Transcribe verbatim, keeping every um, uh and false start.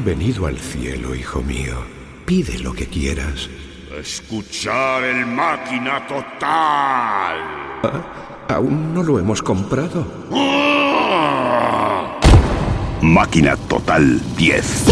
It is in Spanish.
venido al cielo, hijo mío. Pide lo que quieras. Escuchar el Máquina Total. Ah, aún no lo hemos comprado. ¡Ah! Máquina Total diez.